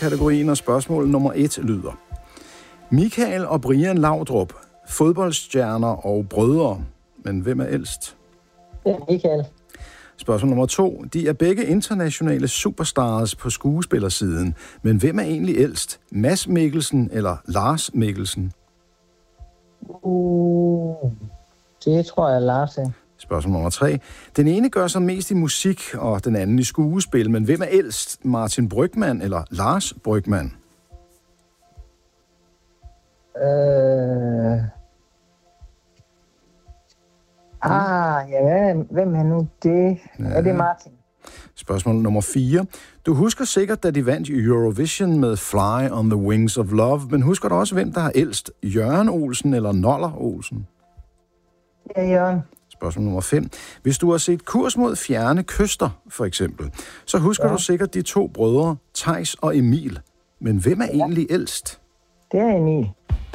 kategorien, og spørgsmål nummer 1 lyder: Michael og Brian Laudrup, fodboldstjerner og brødre. Men hvem er ældst? Det er Michael. Spørgsmål nummer 2. De er begge internationale superstars på skuespillersiden. Men hvem er egentlig ældst? Mads Mikkelsen eller Lars Mikkelsen? Det tror jeg, Lars er. Spørgsmål nummer 3. Den ene gør sig mest i musik, og den anden i skuespil. Men hvem er ældst? Martin Brygmann eller Lars Brygmann? Hvem er nu det? Ja. Er det Martin? Spørgsmål nummer 4. Du husker sikkert, da de vandt Eurovision med Fly on the Wings of Love, men husker du også, hvem der er ældst? Jørgen Olsen eller Noller Olsen? Ja, Jørgen. Spørgsmål nummer 5. Hvis du har set Kurs mod fjerne kyster, for eksempel, så husker du sikkert de 2 brødre, Theis og Emil. Men hvem er egentlig ældst? Det er Emil.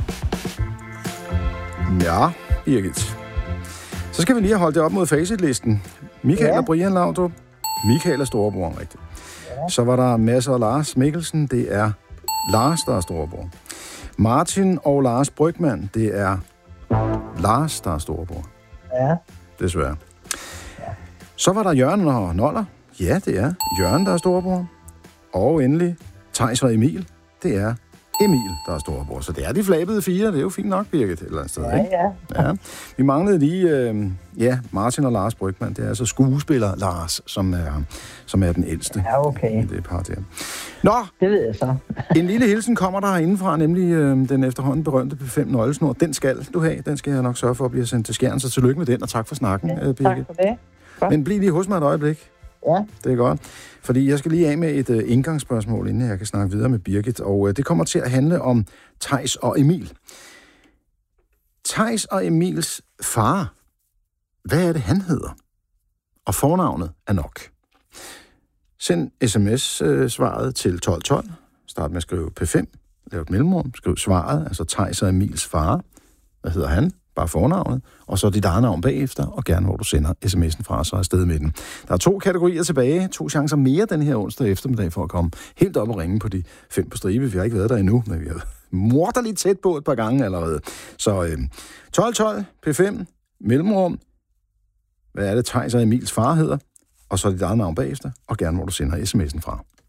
Ja, Birgit. Så skal vi lige have holdt det op mod facitlisten. Michael og Brian Laudrup. Michael er storebror, rigtigt. Ja. Så var der Mads og Lars Mikkelsen. Det er Lars, der er storebror. Martin og Lars Brygmann. Det er Lars, der er storebror. Ja. Desværre. Ja. Så var der Jørgen og Noller. Ja, det er Jørgen, der er storebror. Og endelig Theis og Emil. Det er Emil, der er storebror. Så det er de flabede 4. Det er jo fint nok, Birgit, et eller andet sted, ikke? Ja. Vi manglede lige, Martin og Lars Brygmann. Det er altså skuespiller Lars, som er den ældste. Ja, okay. Det er par der. Nå! Det ved jeg så. En lille hilsen kommer der indefra, nemlig den efterhånden berømte P5 nøglesnor. Den skal du have. Den skal jeg nok sørge for at blive sendt til Skjern. Så tillykke med den, og tak for snakken, Birgit. Tak for det. Godt. Men bliv lige hos mig et øjeblik. Ja. Det er godt. Fordi jeg skal lige af med et indgangsspørgsmål, inden jeg kan snakke videre med Birgit. Og det kommer til at handle om Theis og Emil. Theis og Emils far, hvad er det, han hedder? Og fornavnet er nok. Send sms-svaret til 1212. Start med at skrive P5. Lav et mellemrum. Skriv svaret, altså Theis og Emils far. Hvad hedder han? Bare fornavnet, og så dit eget navn bagefter, og gerne hvor du sender sms'en fra, så er afsted med den. Der er 2 kategorier tilbage, 2 chancer mere den her onsdag eftermiddag for at komme helt op og ringe på de 5 på stribe. Vi har ikke været der endnu, men vi har morderligt tæt på et par gange allerede. Så 1212, P5, mellemrum, hvad er det, Theis og Emils far hedder, og så dit eget navn bagefter, og gerne hvor du sender sms'en fra.